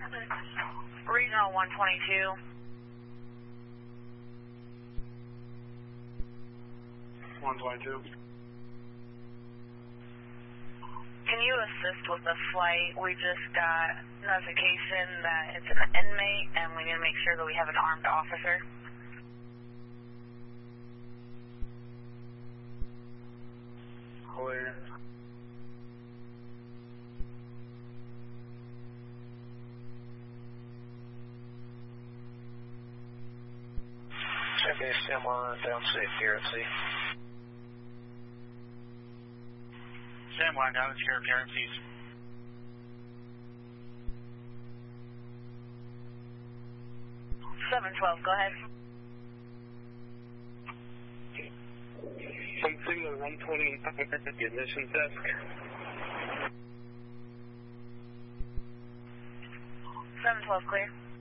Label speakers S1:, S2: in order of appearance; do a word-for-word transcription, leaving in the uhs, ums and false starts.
S1: Regional one twenty-two.
S2: one twenty-two.
S1: Can you assist with the flight? We just got notification that it's an inmate and we need to make sure that we have an armed officer.
S2: Clear.
S3: Check A C M on down safe here at sea.
S2: Sam line down to your appearances.
S1: seven twelve, go ahead.
S2: Some signal one twenty at the admissions desk.
S1: seven twelve, clear.